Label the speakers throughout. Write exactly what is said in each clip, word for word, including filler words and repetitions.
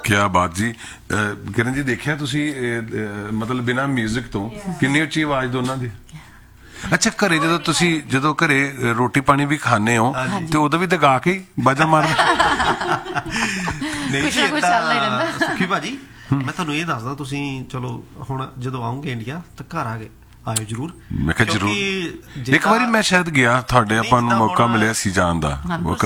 Speaker 1: क्या बात जी। किरण जी देखिया तुसी मतलब बिना म्यूजिक तो किन्नी उच्ची आवाज दोनों दी। अच्छा घरे जो तुसी जो घरे रोटी पानी भी खाने हो तो उदो भी तो गा के बाजा मार
Speaker 2: सुखी भाजी मैं तुहानू ये दसदा तुसी चलो हुण जदों आओगे इंडिया तो घर आ गए आयो जरूर।
Speaker 1: मैं कहा जरूर एक बारी मैं शायद गया तुहाडे आपां नूं मौका मिलिया सी जाण दा।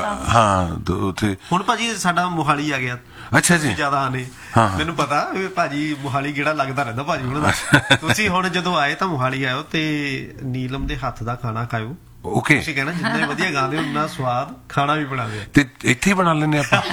Speaker 1: हाँ तो उत्थे
Speaker 2: हुण भाजी साडा मोहाली आ गया।
Speaker 1: अच्छा जी
Speaker 2: ज्यादा आने मैनूं पता भाजी मोहाली गेड़ा लगदा रहिंदा भाजी हुण दा। तुसी हुण जदों आए तां मोहाली आयो ते नीलम दे हत्थ दा खाना खाओ।
Speaker 1: ओके
Speaker 2: ਤੁਸੀਂ ਕਹਿਣਾ ਜਿੰਨੇ ਵਧੀਆ ਗਾਉਂਦੇ ਉਨਾ ਸਵਾਦ ਖਾਣਾ ਵੀ ਬਣਾਵੇ
Speaker 1: ਤੇ ਇੱਥੇ ਹੀ ਬਣਾ ਲੈਂਦੇ ਆਪਾਂ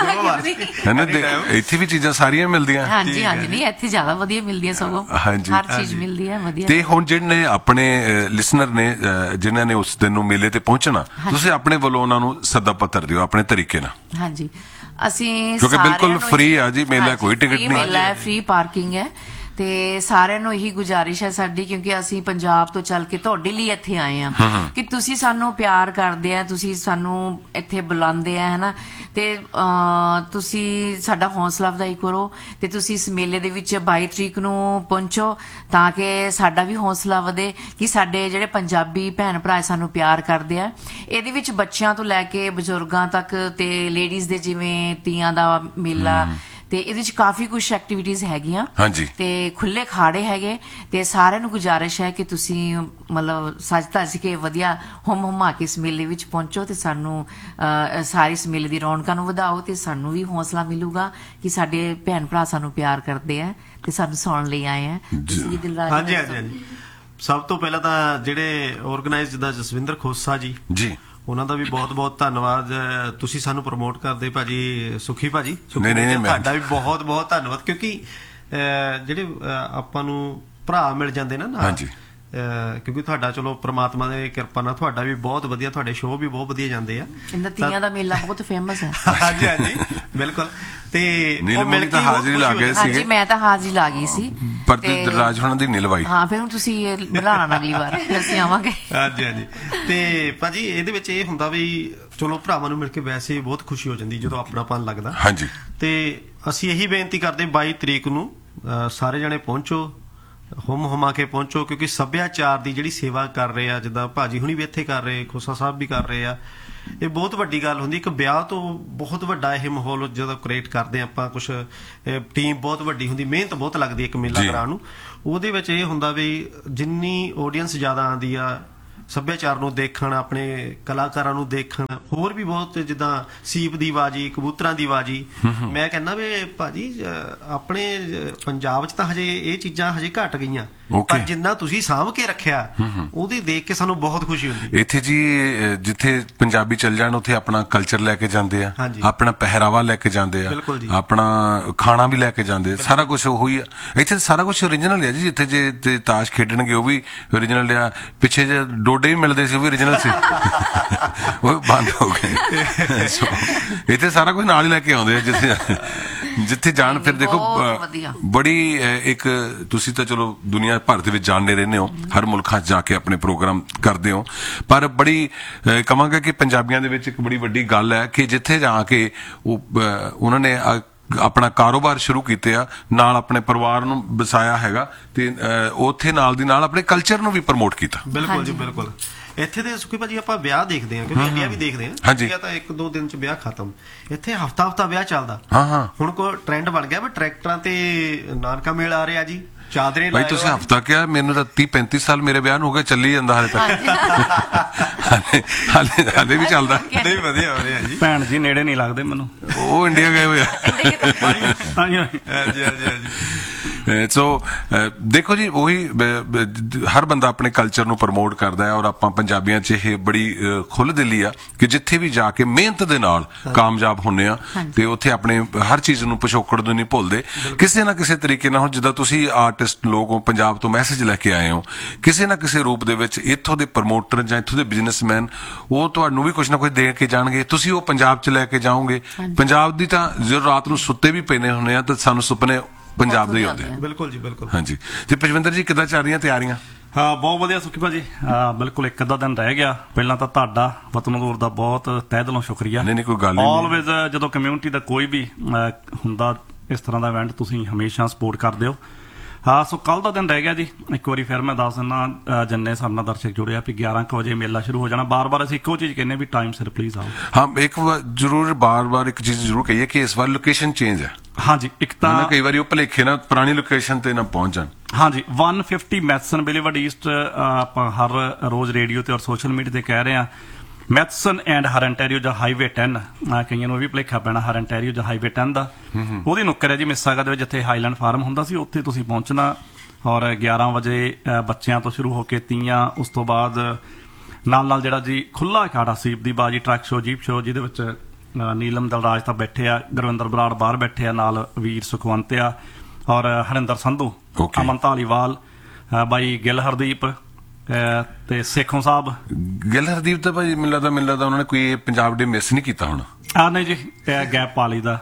Speaker 1: ਹੈਨਾ ਇੱਥੇ ਵੀ ਚੀਜ਼ਾਂ ਸਾਰੀਆਂ ਮਿਲਦੀਆਂ।
Speaker 3: ਹਾਂਜੀ ਹਾਂਜੀ ਨਹੀਂ ਇੱਥੇ ਜ਼ਿਆਦਾ ਵਧੀਆ ਮਿਲਦੀਆਂ ਸਗੋਂ ਹਰ ਚੀਜ਼ ਮਿਲਦੀ ਹੈ ਵਧੀਆ।
Speaker 1: ਤੇ ਹੁਣ ਜਿਹੜੇ ਆਪਣੇ ਲਿਸਨਰ ਨੇ ਜਿਨ੍ਹਾਂ ਨੇ ਉਸ ਦਿਨ ਨੂੰ ਮੇਲੇ ਤੇ ਪਹੁੰਚਣਾ ਤੁਸੀਂ ਆਪਣੇ ਵੱਲੋਂ ਉਹਨਾਂ ਨੂੰ ਸੱਦਾ ਪੱਤਰ ਦਿਓ ਆਪਣੇ ਤਰੀਕੇ ਨਾਲ।
Speaker 3: ਹਾਂਜੀ ਅਸੀਂ
Speaker 1: ਕਿਉਂਕਿ ਬਿਲਕੁਲ ਫ੍ਰੀ ਆ ਜੀ ਮੇਲਾ ਕੋਈ ਟਿਕਟ ਨਹੀਂ
Speaker 3: ਮੇਲਾ ਹੈ ਫ੍ਰੀ ਪਾਰਕਿੰਗ ਹੈ ਤੇ ਸਾਰਿਆਂ ਨੂੰ ਇਹੀ ਗੁਜ਼ਾਰਿਸ਼ ਹੈ ਸਾਡੀ ਕਿਉਂਕਿ ਅਸੀਂ ਪੰਜਾਬ ਤੋਂ ਚੱਲ ਕੇ ਤੁਹਾਡੇ ਲਈ ਇੱਥੇ ਆਏ ਆ ਕਿ ਤੁਸੀਂ ਸਾਨੂੰ ਪਿਆਰ ਕਰਦੇ ਆ ਤੁਸੀਂ ਸਾਨੂੰ ਇੱਥੇ ਬੁਲਾਉਂਦੇ ਆ ਹਨਾ ਤੇ ਤੁਸੀਂ ਸਾਡਾ ਹੌਸਲਾ ਅਫਜ਼ਾਈ ਕਰੋ ਤੇ ਤੁਸੀਂ ਇਸ ਮੇਲੇ ਦੇ ਵਿੱਚ ਬਾਈ ਤਰੀਕ ਨੂੰ ਪਹੁੰਚੋ ਤਾਂ ਕਿ ਸਾਡਾ ਵੀ ਹੌਸਲਾ ਵਧੇ ਕਿ ਸਾਡੇ ਜਿਹੜੇ ਪੰਜਾਬੀ ਭੈਣ ਭਰਾ ਸਾਨੂੰ ਪਿਆਰ ਕਰਦੇ ਆ। ਇਹਦੇ ਵਿੱਚ ਬੱਚਿਆਂ ਤੋਂ ਲੈ ਕੇ ਬਜ਼ੁਰਗਾਂ ਤੱਕ ਤੇ ਲੇਡੀਜ਼ ਦੇ ਜਿਵੇਂ ਤੀਆਂ ਦਾ ਮੇਲਾ ਤੇ ਇਹਦੇ ਵਿੱਚ ਕਾਫੀ ਕੁਝ ਐਕਟੀਵਿਟੀਜ਼ ਹੈਗੀਆਂ ਤੇ ਖੁੱਲੇ ਖਾੜੇ ਹੈਗੇ ਤੇ ਸਾਰਿਆਂ ਨੂੰ ਗੁਜ਼ਾਰਿਸ਼ ਹੈ ਕਿ ਤੁਸੀਂ ਮਤਲਬ ਸੱਜ ਧੱਜ ਕੇ ਵਧੀਆ ਹੁਮ ਹੁਮਾ ਕੇ ਇਸ ਮੇਲੇ ਵਿੱਚ ਪਹੁੰਚੋ ਤੇ ਸਾਨੂੰ ਸਾਰੀ ਇਸ ਮੇਲੇ ਦੀ ਰੌਣਕਾਂ ਨੂੰ ਵਧਾਓ ਤੇ ਸਾਨੂੰ ਵੀ ਹੌਸਲਾ ਮਿਲੂਗਾ ਕਿ ਸਾਡੇ ਭੈਣ ਭਰਾ ਸਾਨੂੰ ਪਿਆਰ ਕਰਦੇ ਆ ਤੇ ਸਾਨੂੰ ਸੁਣਨ ਲਈ ਆਏ ਆ।
Speaker 2: ਹਾਂਜੀ ਹਾਂਜੀ ਸਭ ਤੋਂ ਪਹਿਲਾਂ ਤਾਂ ਜਿਹੜੇ ਆਰਗੇਨਾਈਜ਼ ਜਿੱਦਾਂ ਜਸਵਿੰਦਰ ਖੋਸਾ ਜੀ ਜੀ ਉਹਨਾਂ ਦਾ ਵੀ ਬਹੁਤ ਬਹੁਤ ਧੰਨਵਾਦ। ਤੁਸੀਂ ਸਾਨੂੰ ਪ੍ਰਮੋਟ ਕਰਦੇ ਭਾਜੀ ਸੁਖੀ ਭਾਜੀ ਤੁਹਾਡਾ ਵੀ ਬਹੁਤ ਬਹੁਤ ਧੰਨਵਾਦ ਕਿਉਂਕਿ ਜਿਹੜੇ ਆਪਾਂ ਨੂੰ ਭਰਾ ਮਿਲ ਜਾਂਦੇ ਨਾ ਨਾਲ ਕਿਉਂਕਿ ਤੁਹਾਡਾ ਚਲੋ ਪ੍ਰਮਾਤਮਾ ਦੀ ਕਿਰਪਾ ਨਾਲ ਤੁਹਾਡਾ ਵੀ ਬਹੁਤ ਵਧੀਆ ਤੁਹਾਡੇ ਸ਼ੋਅ ਵੀ ਬਹੁਤ ਵਧੀਆ ਜਾਂਦੇ ਆ।
Speaker 3: ਤੀਆਂ ਦਾ ਮੇਲਾ ਬਹੁਤ ਫੇਮਸ ਹੈ।
Speaker 2: ਹਾਂਜੀ ਹਾਂਜੀ ਬਿਲਕੁਲ ਤੇ
Speaker 1: ਮਿਲ ਕੇ ਹਾਜ਼ਰੀ ਲਾ ਗਏ
Speaker 3: ਸੀ। ਮੈਂ ਤਾਂ ਹਾਜ਼ਰੀ ਲਾ ਗਈ ਸੀ
Speaker 1: ਪਰ ਦਰਾਜ ਹੋਣਾ ਦੀ ਨਿਲਵਾਈ। ਹਾਂ
Speaker 3: ਫਿਰ ਹੁਣ ਤੁਸੀਂ ਬੁਲਾਣਾ ਅਗਲੀ ਵਾਰ ਅਸੀਂ ਆਵਾਂਗੇ।
Speaker 2: ਹਾਂਜੀ ਹਾਂਜੀ ਤੇ ਭਾਜੀ ਇਹਦੇ ਵਿੱਚ ਇਹ ਹੁੰਦਾ ਵੀ ਚਲੋ ਭਰਾਵਾਂ ਨੂੰ ਮਿਲ ਕੇ ਵੈਸੇ ਬਹੁਤ ਖੁਸ਼ੀ ਹੋ ਜਾਂਦੀ ਜਦੋਂ ਆਪਣਾਪਨ ਲੱਗਦਾ।
Speaker 1: ਹਾਂਜੀ
Speaker 2: ਤੇ ਅਸੀਂ ਇਹੀ ਬੇਨਤੀ ਕਰਦੇ ਬਾਈ ਤਰੀਕ ਨੂੰ ਸਾਰੇ ਜਣੇ ਪਹੁੰਚੋ ਹੁਮ ਹੁਮਾ ਕੇ ਪਹੁੰਚੋ ਕਿਉਂਕਿ ਸੱਭਿਆਚਾਰ ਦੀ ਜਿਹੜੀ ਸੇਵਾ ਕਰ ਰਹੇ ਆ ਜਿੱਦਾਂ ਭਾਜੀ ਹੁਣੀ ਵੀ ਇੱਥੇ ਕਰ ਰਹੇ ਖੋਸਾ ਸਾਹਿਬ ਵੀ ਕਰ ਰਹੇ ਆ ਇਹ ਬਹੁਤ ਵੱਡੀ ਗੱਲ ਹੁੰਦੀ। ਇੱਕ ਵਿਆਹ ਤੋਂ ਬਹੁਤ ਵੱਡਾ ਇਹ ਮਾਹੌਲ ਜਦੋਂ ਕ੍ਰੀਏਟ ਕਰਦੇ ਆਪਾਂ ਕੁਛ ਟੀਮ ਬਹੁਤ ਵੱਡੀ ਹੁੰਦੀ ਮਿਹਨਤ ਬਹੁਤ ਲੱਗਦੀ ਇੱਕ ਮੇਲਾ ਕਰਾਉਣ ਨੂੰ ਉਹਦੇ ਵਿੱਚ ਇਹ ਹੁੰਦਾ ਵੀ ਜਿੰਨੀ ਆਡੀਅੰਸ ਜ਼ਿਆਦਾ ਆਉਂਦੀ ਆ ਸੱਭਿਆਚਾਰ ਨੂੰ ਦੇਖਣ ਆਪਣੇ ਕਲਾਕਾਰਾਂ ਨੂੰ ਦੇਖਣ ਹੋਰ ਵੀ ਬਹੁਤ ਜਿੱਦਾਂ ਸੀਪ ਦੀ ਬਾਜੀ ਕਬੂਤਰਾਂ ਦੀ ਬਾਜੀ ਮੈਂ ਕਹਿੰਦਾ ਵੀ ਭਾਜੀ ਆਪਣੇ ਪੰਜਾਬ 'ਚ ਤਾਂ ਹਜੇ ਇਹ ਚੀਜ਼ਾਂ ਹਜੇ ਘੱਟ ਗਈਆਂ ਪਰ ਜਿੰਨਾ ਤੁਸੀਂ ਸਾਂਭ ਕੇ ਰੱਖਿਆ ਉਹਦੇ ਦੇਖ ਕੇ ਸਾਨੂੰ ਬਹੁਤ ਖੁਸ਼ੀ ਹੁੰਦੀ।
Speaker 1: ਇੱਥੇ ਜੀ ਜਿੱਥੇ ਪੰਜਾਬੀ ਚੱਲ ਜਾਣ ਉੱਥੇ ਆਪਣਾ ਕਲਚਰ ਲੈ ਕੇ ਜਾਂਦੇ ਆ ਆਪਣਾ ਪਹਿਰਾਵਾ ਲੈ ਕੇ ਜਾਂਦੇ ਆ ਆਪਣਾ ਖਾਣਾ ਵੀ ਲੈ ਕੇ ਜਾਂਦੇ ਸਾਰਾ ਕੁਛ ਉਹੀ ਆ। ਇੱਥੇ ਸਾਰਾ ਕੁਛ ਓਰੀਜਨਲ ਹੈ ਜੀ ਜਿੱਥੇ ਜੇ ਤਾਸ਼ ਖੇਡਣਗੇ ਉਹ ਵੀ ਓਰੀਜਨਲ ਆ ਪਿੱਛੇ ਜੇ ਡੋਡੇ ਵੀ ਮਿਲਦੇ ਸੀ ਉਹ ਵੀ ਓਰੀਜਨਲ ਸੀ ਉਹ ਬੰਦ ਹੋ ਗਏ। ਇੱਥੇ ਸਾਰਾ ਕੁਝ ਨਾਲ ਹੀ ਲੈ ਕੇ ਆਉਂਦੇ ਆ ਜਿੱਥੇ ਜਿੱਥੇ ਜਾਣ ਫਿਰ ਦੇਖੋ ਬੜੀ ਇੱਕ ਤੁਸੀਂ ਤਾਂ ਚਲੋ ਦੁਨੀਆ ਭਰ ਦੇ ਵਿੱਚ ਜਾਣਦੇ ਰਹਿੰਦੇ ਹੋ ਹਰ ਮੁਲਕਾਂ 'ਚ ਜਾ ਕੇ ਆਪਣੇ ਪ੍ਰੋਗਰਾਮ ਕਰਦੇ ਹੋ ਪਰ ਬੜੀ ਕਹਾਂਗਾ ਕਿ ਪੰਜਾਬੀਆਂ ਦੇ ਵਿੱਚ ਇੱਕ ਬੜੀ ਵੱਡੀ ਗੱਲ ਹੈ ਕਿ ਜਿੱਥੇ ਜਾ ਕੇ ਉਹ ਉਹਨਾਂ ਨੇ ਆਪਣਾ ਕਾਰੋਬਾਰ ਸ਼ੁਰੂ ਕੀਤੇ ਆ ਨਾਲ ਆਪਣੇ ਪਰਿਵਾਰ ਨੂੰ ਵਸਾਇਆ ਹੈਗਾ ਤੇ ਉੱਥੇ ਨਾਲ ਦੀ ਨਾਲ ਆਪਣੇ ਕਲਚਰ ਨੂੰ ਵੀ ਪ੍ਰਮੋਟ ਕੀਤਾ।
Speaker 2: ਬਿਲਕੁਲ ਜੀ ਬਿਲਕੁਲ ਇੱਥੇ ਦੇ ਸੁਖੀ ਭਾਜੀ ਆਪਾਂ ਵਿਆਹ ਦੇਖਦੇ ਆ ਕਿਉਂਕਿ ਇੰਡੀਆ ਵੀ ਦੇਖਦੇ ਆ ਇੰਡੀਆ ਤਾਂ ਇੱਕ ਦੋ ਦਿਨ ਚ ਵਿਆਹ ਖਤਮ ਇੱਥੇ ਹਫਤਾ ਹਫਤਾ ਵਿਆਹ ਚੱਲਦਾ। ਹੁਣ ਕੋਈ ਟ੍ਰੈਂਡ ਬਣ ਗਿਆ ਵੀ ਟਰੈਕਟਰਾਂ ਤੇ ਨਾਨਕਾ ਮੇਲ ਆ ਰਿਹਾ ਜੀ ਚਾਦਰੇ
Speaker 1: ਭਾਈ ਤੁਸੀਂ ਹਫਤਾ ਕਿਹਾ ਮੈਨੂੰ ਤਾਂ ਤੀਹ ਪੈਂਤੀ ਸਾਲ ਮੇਰੇ ਵਿਆਹ ਨੂੰ ਹੋ ਗਏ ਚੱਲੀ ਜਾਂਦਾ ਹਾਲੇ ਤੱਕ ਹਾਲੇ ਹਾਲੇ ਵੀ ਚੱਲਦਾ
Speaker 2: ਨਹੀਂ ਵਧੀਆ ਹੋ ਰਿਹਾ ਜੀ।
Speaker 4: ਭੈਣ ਜੀ ਨੇੜੇ ਨਹੀਂ ਲੱਗਦੇ ਮੈਨੂੰ
Speaker 1: ਉਹ ਇੰਡੀਆ ਗਏ ਹੋਏ ਆ।
Speaker 2: ਹਾਂਜੀ ਹਾਂਜੀ ਹਾਂਜੀ
Speaker 1: ਸੋ ਦੇਖੋ ਜੀ ਉਹੀ ਹਰ ਬੰਦਾ ਆਪਣੇ ਕਲਚਰ ਨੂੰ ਪ੍ਰਮੋਟ ਕਰਦਾ ਹੈ ਔਰ ਆਪਾਂ ਪੰਜਾਬੀਆਂ 'ਚ ਇਹ ਬੜੀ ਖੁੱਲ੍ਹ ਦਿਲੀ ਆ ਕਿ ਜਿੱਥੇ ਵੀ ਜਾ ਕੇ ਮਿਹਨਤ ਦੇ ਨਾਲ ਕਾਮਯਾਬ ਹੁੰਦੇ ਆ ਤੇ ਉੱਥੇ ਆਪਣੇ ਹਰ ਚੀਜ਼ ਨੂੰ ਪਿਛੋਕੜ ਨੂੰ ਨਹੀਂ ਭੁੱਲਦੇ ਕਿਸੇ ਨਾ ਕਿਸੇ ਤਰੀਕੇ ਨਾਲ। ਹੁਣ ਜਿੱਦਾਂ ਤੁਸੀਂ ਆਰਟਿਸਟ ਲੋਕ ਹੋ ਪੰਜਾਬ ਤੋਂ ਮੈਸੇਜ ਲੈ ਕੇ ਆਏ ਹੋ ਕਿਸੇ ਨਾ ਕਿਸੇ ਰੂਪ ਦੇ ਵਿੱਚ ਇੱਥੋਂ ਦੇ ਪ੍ਰਮੋਟਰ ਜਾਂ ਇੱਥੋਂ ਦੇ ਬਿਜ਼ਨਸਮੈਨ ਉਹ ਤੁਹਾਨੂੰ ਵੀ ਕੁਛ ਨਾ ਕੁਛ ਦੇ ਕੇ ਜਾਣਗੇ ਤੁਸੀਂ ਉਹ ਪੰਜਾਬ 'ਚ ਲੈ ਕੇ ਜਾਓਗੇ। ਪੰਜਾਬ ਦੀ ਤਾਂ ਜਦੋਂ ਰਾਤ ਨੂੰ ਸੁੱਤੇ ਵੀ ਪੈਨੇ ਹੁੰਦੇ ਆ ਤਾਂ ਸਾਨੂੰ ਸੁਪਨੇ ਪੰਜਾਬ ਦੇ ਹੀ ਆਉਂਦੇ ਆ।
Speaker 2: ਬਿਲਕੁਲ ਜੀ ਬਿਲਕੁਲ।
Speaker 1: ਹਾਂਜੀ ਤੇ ਪਰਵਿੰਦਰ ਜੀ ਕਿੱਦਾਂ ਚੱਲ ਰਹੀਆਂ ਤਿਆਰੀਆਂ?
Speaker 4: ਹਾਂ ਬਹੁਤ ਵਧੀਆ ਸੁਖੀ ਭਾਜੀ ਬਿਲਕੁਲ ਇੱਕ ਅੱਧਾ ਦਿਨ ਰਹਿ ਗਿਆ। ਪਹਿਲਾਂ ਤਾਂ ਤੁਹਾਡਾ ਵਤਨ ਦੂਰ ਦਾ ਬਹੁਤ ਤਹਿ ਦਿਲੋਂ ਸ਼ੁਕਰੀਆ।
Speaker 1: ਨਹੀਂ ਨਹੀਂ ਕੋਈ ਗੱਲ ਨਹੀਂ
Speaker 4: ਆਲਵੇਜ਼ ਜਦੋਂ ਕਮਿਊਨਿਟੀ ਦਾ ਕੋਈ ਵੀ ਹੁੰਦਾ ਇਸ ਤਰ੍ਹਾਂ ਦਾ ਇਵੈਂਟ ਤੁਸੀਂ ਹਮੇਸ਼ਾ ਸਪੋਰਟ ਕਰਦੇ ਹੋ। ਹਾਂ, ਸੋ ਕੱਲ ਦਾ ਦਿਨ ਰਹਿ ਗਿਆ ਜੀ। ਇੱਕ ਵਾਰੀ ਫਿਰ ਮੈਂ ਦੱਸ ਦਿੰਦਾ ਜਿੰਨੇ ਸਾਡੇ ਨਾਲ ਦਰਸ਼ਕ ਜੁੜੇ ਆ ਵੀ ਗਿਆਰਾਂ ਕੁ ਵਜੇ ਮੇਲਾ ਸ਼ੁਰੂ ਹੋ ਜਾਣਾ। ਬਾਰ ਬਾਰ ਅਸੀਂ ਇੱਕੋ ਚੀਜ਼ ਕਹਿੰਦੇ ਵੀ ਟਾਈਮ ਸਿਰ ਪਲੀਜ਼ ਆਓ।
Speaker 1: ਹਾਂ, ਇੱਕ ਵਾਰ ਜ਼ਰੂਰ ਬਾਰ ਬਾਰ ਇੱਕ ਚੀਜ਼ ਜ਼ਰੂਰ ਕਹੀਏ ਕਿ ਇਸ ਵਾਰ ਲੋਕੇਸ਼ਨ ਚੇਂਜ ਹੈ।
Speaker 4: ਹਾਂਜੀ, ਇੱਕ ਤਾਂ
Speaker 1: ਕਈ ਵਾਰੀ ਉਹ ਭਲੇਖੇ ਨਾਲ ਪੁਰਾਣੀ ਲੋਕੇਸ਼ਨ ਤੇ ਨਾ ਪਹੁੰਚ ਜਾਣ।
Speaker 4: ਹਾਂਜੀ, ਇੱਕ ਸੌ ਪਚਾਸ ਮੈਥਸਨ ਬੁਲੇਵਾਰਡ ਈਸਟ ਆਪਾਂ ਹਰ ਰੋਜ਼ ਰੇਡੀਓ ਤੇ ਔਰ ਸੋਸ਼ਲ ਮੀਡੀਆ ਤੇ ਕਹਿ ਰਹੇ ਹਾਂ ਮੈਥਸਨ ਐਂਡ ਹਰੰਟੈਰੀਓ ਜਾਂ ਹਾਈਵੇ ਦਸ, ਕਈਆਂ ਨੂੰ ਵੀ ਭੁਲੇਖਾ ਪੈਣਾ ਹਰੰਟੈਰੀਓ ਜਾਂ ਹਾਈਵੇ ਦਸ ਦਾ। ਉਹਦੀ ਨੁੱਕਰ ਹੈ ਜੀ ਮਿਸਾਗਾ ਦੇ ਵਿੱਚ, ਜਿੱਥੇ ਹਾਈਲੈਂਡ ਫਾਰਮ ਹੁੰਦਾ ਸੀ, ਉੱਥੇ ਤੁਸੀਂ ਪਹੁੰਚਣਾ। ਔਰ ਗਿਆਰਾਂ ਵਜੇ ਬੱਚਿਆਂ ਤੋਂ ਸ਼ੁਰੂ ਹੋ ਕੇ ਤੀਆਂ, ਉਸ ਤੋਂ ਬਾਅਦ ਨਾਲ ਨਾਲ ਜਿਹੜਾ ਜੀ ਖੁੱਲਾ ਅਖਾੜਾ ਸੀਪ ਦੀ ਬਾਜੀ, ਟਰੱਕ ਸ਼ੋ, ਜੀਪ ਸ਼ੋ, ਜਿਹਦੇ ਵਿੱਚ ਨੀਲਮ ਦਲਰਾਜ ਤਾਂ ਬੈਠੇ ਆ, ਗੁਰਵਿੰਦਰ ਬਰਾੜ ਬਾਹਰ ਬੈਠੇ ਆ, ਨਾਲ ਵੀਰ ਸੁਖਵੰਤ ਆ ਔਰ ਹਰਿੰਦਰ ਸੰਧੂ, ਅਮਨ ਧਾਲੀਵਾਲ, ਬਾਈ ਗਿੱਲ ਹਰਦੀਪ ਤੇ ਸੇਖੋਂ ਸਾਹਿਬ।
Speaker 1: ਗਿੱਲ ਹਰਦੀਪ ਤਾਂ ਭਾਈ ਮੈਨੂੰ ਲੱਗਦਾ ਮੈਨੂੰ ਲੱਗਦਾ ਉਹਨਾਂ ਨੇ ਕੋਈ ਪੰਜਾਬ ਡੇ ਮਿਸ ਨਹੀਂ ਕੀਤਾ ਹੁਣ।
Speaker 4: ਆ ਨਹੀਂ ਜੀ, ਗੈਪ ਪਾ ਲਈਦਾ।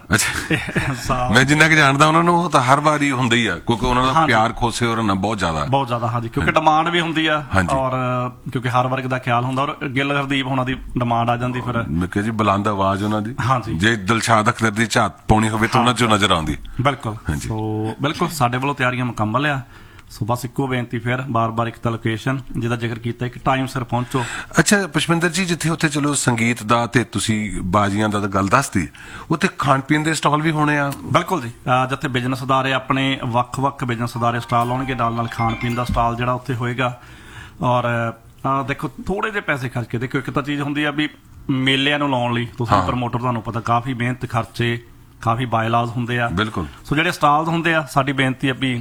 Speaker 1: ਮੈਂ ਜਿੰਨਾ ਕਿ ਜਾਣਦਾ ਉਹਨਾਂ ਨੂੰ, ਉਹ ਤਾਂ ਹਰ ਵਾਰੀ ਹੁੰਦਾ ਹੀ ਆ, ਕਿਉਂਕਿ ਉਹਨਾਂ ਦਾ ਪਿਆਰ ਖੋਸੇ ਹੋਰ ਨਾ ਬਹੁਤ ਜ਼ਿਆਦਾ
Speaker 4: ਬਹੁਤ ਜ਼ਿਆਦਾ। ਹਾਂਜੀ, ਕਿਉਂਕਿ ਡਿਮਾਂਡ ਵੀ ਹੁੰਦੀ ਆ ਔਰ ਕਿਉਂਕਿ ਹਰ ਵਰਗ ਦਾ ਖਿਆਲ ਹੁੰਦਾ, ਔਰ ਗਿੱਲ ਹਰਦੀਪ ਉਹਨਾਂ ਦੀ ਡਿਮਾਂਡ ਆ ਜਾਂਦੀ ਫਿਰ।
Speaker 1: ਮੈਂ ਕਿਹਾ ਜੀ ਬੁਲੰਦ ਆਵਾਜ਼ ਉਹਨਾਂ ਦੀ।
Speaker 4: ਹਾਂਜੀ,
Speaker 1: ਜੇ ਦਿਲਸ਼ਾਦ ਅਖਤਰ ਦੀ ਝਾਤ ਪਾਉਣੀ ਹੋਵੇ ਤਾਂ ਉਹਨਾਂ ਚੋਂ ਨਜ਼ਰ ਆਉਂਦੀ।
Speaker 4: ਬਿਲਕੁਲ। ਸੋ ਬਿਲਕੁਲ ਸਾਡੇ ਵੱਲੋਂ ਤਿਆਰੀਆਂ ਮੁਕੰਮਲ ਆ। ਸੋ ਬਸ ਇੱਕੋ ਬੇਨਤੀ ਫਿਰ ਬਾਰ ਬਾਰ, ਇੱਕ ਤਾਂ ਲੋਕੇਸ਼ਨ ਜਿਹਦਾ ਜ਼ਿਕਰ ਕੀਤਾ, ਇੱਕ ਟਾਈਮ ਸਿਰ ਪਹੁੰਚੋ।
Speaker 1: ਅੱਛਾ ਪੁਸ਼ਪਿੰਦਰ ਜੀ, ਜਿੱਥੇ ਉੱਥੇ ਚਲੋ ਸੰਗੀਤ ਦਾ ਤੇ ਤੁਸੀਂ ਬਾਜੀਆਂ ਦਾ ਤਾਂ ਗੱਲ ਦੱਸਦੀ, ਉੱਥੇ ਖਾਣ ਪੀਣ ਦੇ ਸਟਾਲ ਵੀ ਹੋਣੇ ਆ?
Speaker 4: ਬਿਲਕੁਲ ਜੀ, ਜਿੱਥੇ ਬਿਜ਼ਨਸ ਅਦਾਰੇ ਆਪਣੇ ਵੱਖ-ਵੱਖ ਬਿਜ਼ਨਸ ਅਦਾਰੇ ਸਟਾਲ ਲਾਉਣਗੇ, ਨਾਲ ਨਾਲ ਖਾਣ ਪੀਣ ਦਾ ਸਟਾਲ ਜਿਹੜਾ ਉੱਥੇ ਹੋਏਗਾ। ਔਰ ਦੇਖੋ ਥੋੜੇ ਜਿਹੇ ਪੈਸੇ ਖਰਚ ਕੇ ਦੇਖੋ, ਇੱਕ ਤਾਂ ਚੀਜ਼ ਹੁੰਦੀ ਆ ਵੀ ਮੇਲਿਆਂ ਨੂੰ ਲਾਉਣ ਲਈ ਤੁਸੀਂ ਪ੍ਰਮੋਟਰ, ਤੁਹਾਨੂੰ ਪਤਾ ਕਾਫੀ ਮਿਹਨਤ ਖਰਚੇ, ਕਾਫੀ ਬਾਇਲਾਜ਼ ਹੁੰਦੇ ਆ। ਬਿਲਕੁਲ। ਸੋ ਜਿਹੜੇ ਸਟਾਲਸ ਹੁੰਦੇ ਆ, ਸਾਡੀ ਬੇਨਤੀ ਆ ਵੀ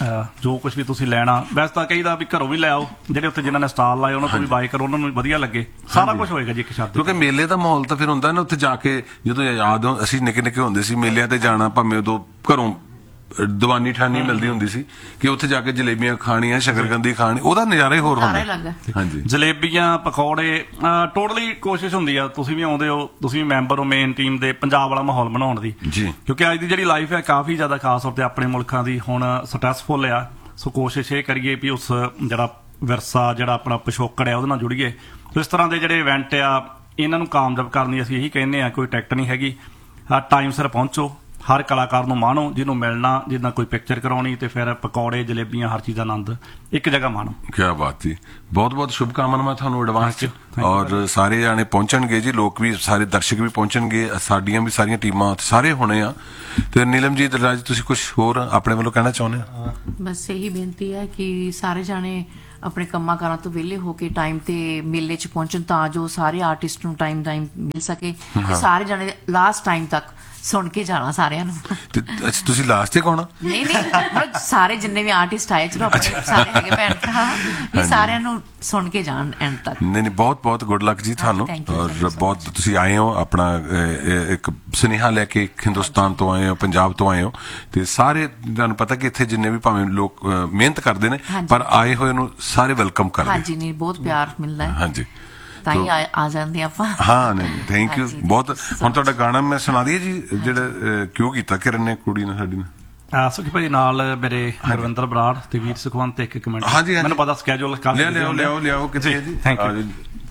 Speaker 4: ਜੋ ਕੁਝ ਵੀ ਤੁਸੀਂ ਲੈਣਾ, ਵੈਸੇ ਤਾਂ ਕਹੀਦਾ ਵੀ ਘਰੋਂ ਵੀ ਲੈ ਆਓ, ਜਿਹੜੇ ਉੱਥੇ ਜਿਨ੍ਹਾਂ ਨੇ ਸਟਾਲ ਲਾਏ ਉਹਨਾਂ ਤੋਂ ਵੀ ਬਾਈ ਕਰੋ, ਉਹਨਾਂ ਨੂੰ ਵਧੀਆ ਲੱਗੇ, ਸਾਰਾ ਕੁਝ ਹੋਏਗਾ ਜੀ ਇੱਕ ਸ਼ਬਦ।
Speaker 1: ਕਿਉਂਕਿ ਮੇਲੇ ਦਾ ਮਾਹੌਲ ਤਾਂ ਫਿਰ ਹੁੰਦਾ ਨਾ ਉੱਥੇ ਜਾ ਕੇ, ਜਦੋਂ ਯਾਦ ਅਸੀਂ ਨਿੱਕੇ ਨਿੱਕੇ ਹੁੰਦੇ ਸੀ ਮੇਲਿਆਂ ਤੇ ਜਾਣਾ, ਭਾਵੇਂ ਉਦੋਂ ਘਰੋਂ ਦੀਵਾਨੀ ਠਾਨੀ ਮਿਲਦੀ ਹੁੰਦੀ ਸੀ ਕਿ ਉੱਥੇ ਜਾ ਕੇ ਜਲੇਬੀਆਂ ਖਾਣੀਆਂ, ਸ਼ਕਰਕੰਦੀ ਖਾਣੀ, ਉਹਦਾ ਨਜ਼ਾਰਾ ਹੀ ਹੋਰ ਹੁੰਦਾ। ਹਾਂਜੀ, ਜਲੇਬੀਆਂ,
Speaker 4: ਪਕੌੜੇ, ਟੋਟਲੀ ਕੋਸ਼ਿਸ਼ ਹੁੰਦੀ ਆ ਤੁਸੀਂ ਵੀ ਆਉਂਦੇ ਹੋ, ਤੁਸੀਂ ਵੀ ਮੈਂਬਰ ਹੋ ਮੇਨ ਟੀਮ ਦੇ, ਪੰਜਾਬ ਵਾਲਾ ਮਾਹੌਲ ਬਣਾਉਣ ਦੀ ਜੀ। ਕਿਉਂਕਿ ਅੱਜ ਦੀ ਜਿਹੜੀ ਲਾਈਫ ਹੈ ਕਾਫੀ ਜ਼ਿਆਦਾ ਖਾਸ ਤੌਰ ਤੇ ਆਪਣੇ ਮੁਲਕਾਂ ਦੀ ਹੁਣ ਸਟ੍ਰੈਸਫੁਲ ਆ। ਸੋ ਕੋਸ਼ਿਸ਼ ਇਹ ਕਰੀਏ ਵੀ ਉਸ ਜਿਹੜਾ ਵਿਰਸਾ, ਜਿਹੜਾ ਆਪਣਾ ਪਿਛੋਕੜ ਆ, ਉਹਦੇ ਨਾਲ ਜੁੜੀਏ। ਇਸ ਤਰ੍ਹਾਂ ਦੇ ਜਿਹੜੇ ਇਵੈਂਟ ਆ, ਇਹਨਾਂ ਨੂੰ ਕਾਮਯਾਬ ਕਰਨ ਦੀ ਅਸੀਂ ਇਹੀ ਕਹਿੰਦੇ ਆ, ਕੋਈ ਟਿਕਟ ਨਹੀਂ ਹੈਗੀ, ਟਾਈਮ ਸਿਰ ਪਹੁੰਚੋ, ਹਰ ਕਲਾਕਾਰ ਨੂੰ ਮਾਣੋ, ਜਿਹਨੂੰ ਮਿਲਣਾ, ਜਿੱਦਾਂ ਕੋਈ ਪਿਕਚਰ ਕਰਾਉਣੀ, ਤੇ ਫਿਰ ਪਕੌੜੇ, ਜਲੇਬੀਆਂ, ਹਰ ਚੀਜ਼ ਦਾ ਆਨੰਦ ਇੱਕ ਜਗ੍ਹਾ ਮਾਣੋ।
Speaker 1: ਕਿਆ ਬਾਤ ਜੀ, ਬਹੁਤ ਬਹੁਤ ਸ਼ੁਭ ਕਾਮਨਾਵਾਂ ਤੁਹਾਨੂੰ ਐਡਵਾਂਸ ਚ। ਔਰ ਸਾਰੇ ਜਾਣੇ ਪਹੁੰਚਣਗੇ ਜੀ, ਲੋਕ ਵੀ, ਸਾਰੇ ਦਰਸ਼ਕ ਵੀ ਪਹੁੰਚਣਗੇ, ਸਾਡੀਆਂ ਵੀ ਸਾਰੀਆਂ ਟੀਮਾਂ ਸਾਰੇ ਹੋਣੇ ਆ। ਤੇ ਨੀਲਮ ਜੀ, ਦਲਰਾਜ, ਤੁਸੀਂ ਕੁਝ ਹੋਰ ਆਪਣੇ ਵੱਲੋਂ ਕਹਿਣਾ ਚਾਹੁੰਦੇ ਆ?
Speaker 3: ਬਸ ਇਹੀ ਬੇਨਤੀ ਹੈ ਕਿ ਸਾਰੇ ਜਾਣੇ ਆਪਣੇ ਕੰਮਾਂ ਕਾਰਾਂ ਤੋਂ ਵਿਹਲੇ ਹੋ ਕੇ ਟਾਈਮ ਤੇ ਮੇਲੇ 'ਚ ਪਹੁੰਚਣ, ਤਾਂ ਜੋ ਸਾਰੇ ਆਰਟਿਸਟ ਨੂੰ ਟਾਈਮ ਟਾਈਮ ਮਿਲ ਸਕੇ। ਸਾਰੇ ਜਾਣੇ ਲਾਸਟ ਟਾਈਮ ਤੱਕ ਸੁਣ ਕੇ ਜਾਣਾ ਸਾਰਿਆਂ ਨੂੰ।
Speaker 1: ਅੱਛਾ, ਤੁਸੀਂ ਲਾਸਟ ਤੇ ਕੌਣ?
Speaker 3: ਨਹੀਂ ਨਹੀਂ, ਸਾਰੇ ਜਿੰਨੇ ਵੀ ਆਰਟਿਸਟ ਆਏ, ਚਲੋ ਆਪਣੇ ਸਾਰੇ ਹੈਗੇ ਭੈਣ ਭਰਾ, ਵੀ ਸਾਰਿਆਂ ਨੂੰ ਸੁਣ ਕੇ ਜਾਣ ਐਂਡ ਤੱਕ।
Speaker 1: ਨਹੀਂ ਨਹੀਂ, ਬਹੁਤ ਬਹੁਤ ਗੁੱਡ ਲੱਕ ਜੀ ਤੁਹਾਨੂੰ। ਔਰ ਬਹੁਤ ਤੁਸੀਂ ਆਏ ਹੋ, ਆਪਣਾ ਇੱਕ ਸੁਨੇਹਾ ਲੈ ਕੇ ਹਿੰਦੁਸਤਾਨ ਤੋਂ ਆਏ ਹੋ, ਪੰਜਾਬ ਤੋਂ ਆਏ ਹੋ, ਤੇ ਸਾਰੇ ਤੁਹਾਨੂੰ ਪਤਾ ਕਿ ਇੱਥੇ ਜਿੰਨੇ ਵੀ ਭਾਵੇਂ ਲੋਕ ਮਿਹਨਤ ਕਰਦੇ ਨੇ, ਪਰ ਆਏ ਹੋਏ ਨੂੰ ਸਾਰੇ ਵੈਲਕਮ ਕਰਦੇ।
Speaker 3: ਹਾਂਜੀ, ਨਹੀਂ, ਬਹੁਤ ਪਿਆਰ ਮਿਲਦਾ ਹੈ।
Speaker 1: ਹਾਂਜੀ,
Speaker 3: ਤਾਂ ਹੀ ਆ ਜਾਂਦੇ ਆਪਾਂ।
Speaker 1: ਹਾਂ, ਨਹੀਂ, ਥੈਂਕ ਯੂ ਬਹੁਤ। ਹੁਣ ਤੁਹਾਡਾ ਗਾਣਾ ਮੈਂ ਸੁਣਾ ਦਈਏ ਜੀ, ਜਿਹੜਾ ਕਿਉਂ ਕੀਤਾ ਕਿਰਨ ਨੇ, ਕੁੜੀ ਨੇ ਸਾਡੀ ਨੇ।
Speaker 4: ਸੁਖੀ ਭਾਜੀ ਨਾਲ ਮੇਰੇ ਗੁਰਵਿੰਦਰ ਬਰਾੜ ਤੇ ਵੀਰ ਸੁਖਵੰਤ, ਇੱਕ ਕਮੈਂਟ।
Speaker 1: ਹਾਂਜੀ,
Speaker 4: ਮੈਨੂੰ ਪਤਾ ਸਕੈਜੂਲ
Speaker 1: ਲਿਆਓ ਲਿਆਓ ਲਿਆਓ ਕਿੱਥੇ ਜੀ।
Speaker 4: Thank you.